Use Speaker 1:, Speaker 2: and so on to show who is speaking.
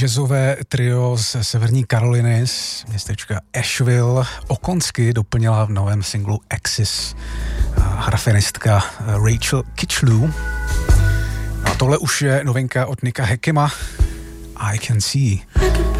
Speaker 1: jazzové trio ze Severní Karoliny z městečka Asheville Okonsky doplnila v novém singlu Axis hrafinistka Rachel Kitchlew. A tohle už je novinka od Nicka Hackema, I Can See.